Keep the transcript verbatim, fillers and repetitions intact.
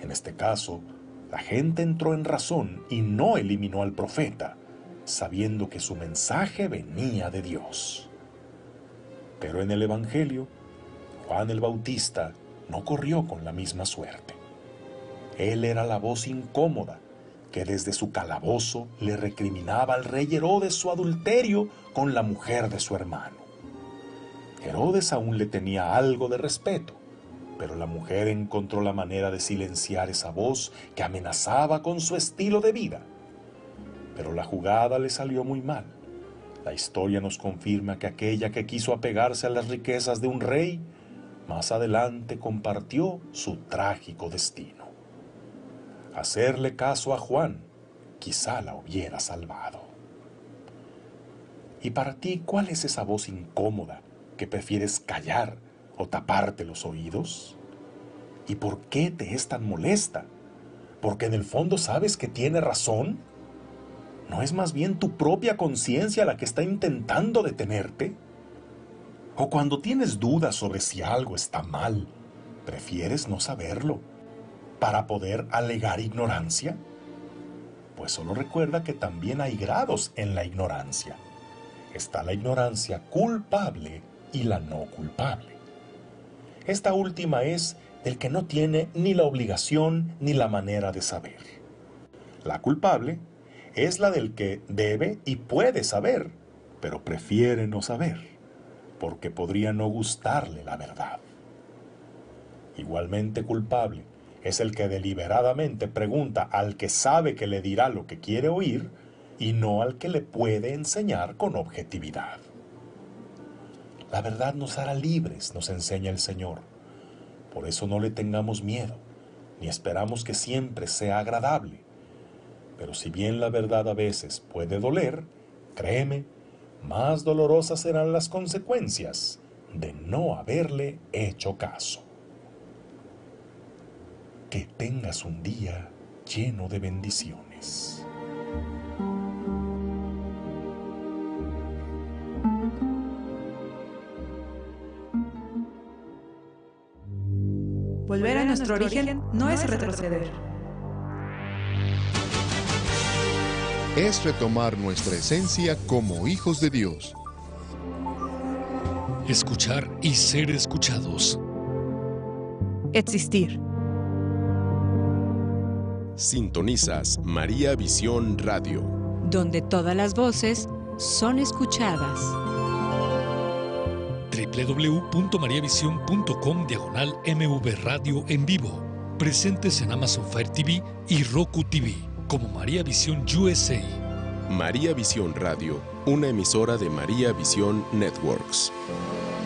En este caso, la gente entró en razón y no eliminó al profeta, sabiendo que su mensaje venía de Dios. Pero en el Evangelio, Juan el Bautista no corrió con la misma suerte. Él era la voz incómoda que desde su calabozo le recriminaba al rey Herodes su adulterio con la mujer de su hermano. Herodes aún le tenía algo de respeto, pero la mujer encontró la manera de silenciar esa voz que amenazaba con su estilo de vida. Pero la jugada le salió muy mal. La historia nos confirma que aquella que quiso apegarse a las riquezas de un rey, más adelante compartió su trágico destino. Hacerle caso a Juan quizá la hubiera salvado. ¿Y para ti cuál es esa voz incómoda que prefieres callar o taparte los oídos? ¿Y por qué te es tan molesta? ¿Porque en el fondo sabes que tiene razón? ¿No es más bien tu propia conciencia la que está intentando detenerte? ¿O cuando tienes dudas sobre si algo está mal, prefieres no saberlo para poder alegar ignorancia? Pues solo recuerda que también hay grados en la ignorancia. Está la ignorancia culpable y la no culpable. Esta última es del que no tiene ni la obligación ni la manera de saber. La culpable es la del que debe y puede saber, pero prefiere no saber, porque podría no gustarle la verdad. Igualmente culpable es el que deliberadamente pregunta al que sabe que le dirá lo que quiere oír y no al que le puede enseñar con objetividad. La verdad nos hará libres, nos enseña el Señor. Por eso no le tengamos miedo, ni esperamos que siempre sea agradable. Pero si bien la verdad a veces puede doler, créeme, más dolorosas serán las consecuencias de no haberle hecho caso. Que tengas un día lleno de bendiciones. Volver a nuestro origen no es retroceder. Es retomar nuestra esencia como hijos de Dios. Escuchar y ser escuchados. Existir. Sintonizas María Visión Radio, donde todas las voces son escuchadas. w w w punto maria visión punto com diagonal M V Radio en vivo. Presentes en Amazon Fire T V y Roku T V como María Visión U S A. María Visión Radio, una emisora de María Visión Networks.